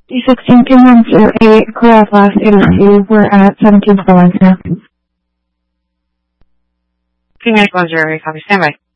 D16 214, call off last 82. We're at 17 Valencia. Phoenix 10, copy, standby.